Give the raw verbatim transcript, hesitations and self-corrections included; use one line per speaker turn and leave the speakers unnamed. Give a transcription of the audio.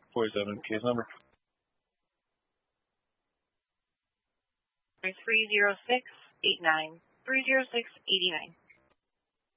forty-seven, case number.
three zero six eight nine. three zero six eight nine.